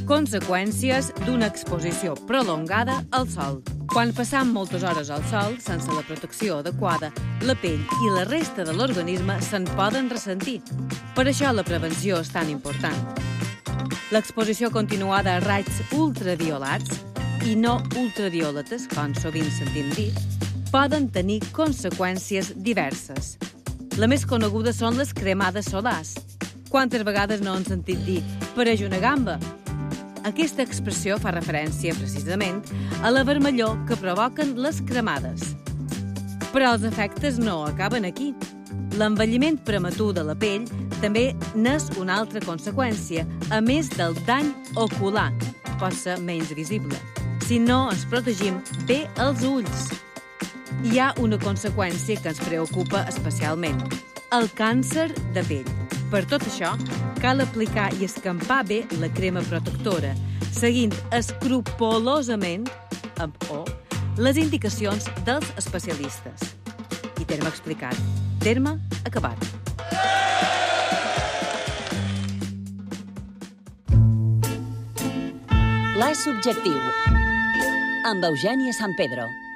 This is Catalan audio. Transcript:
Conseqüències d'una exposició prolongada al sol. Quan passam moltes hores al sol, sense la protecció adequada, la pell i la resta de l'organisme se'n poden ressentir. Per això la prevenció és tan important. L'exposició continuada a raigs ultraviolats i no ultravioletes, com sovint sentim dir, poden tenir conseqüències diverses. La més coneguda són les cremades solars. Quantes vegades no han sentit dir «pareix una gamba»? Aquesta expressió fa referència, precisament, a la vermellor que provoquen les cremades. Però els efectes no acaben aquí. L'envelliment prematur de la pell també n'és una altra conseqüència, a més del dany ocular, pot ser menys visible, si no ens protegim bé els ulls. Hi ha una conseqüència que ens preocupa especialment, el càncer de pell. Per tot això, cal aplicar i escampar bé la crema protectora, seguint escrupolosament, amb O, les indicacions dels especialistes. I terme explicat. Terme acabat. Pla subjectiu. Amb Eugènia San Pedro.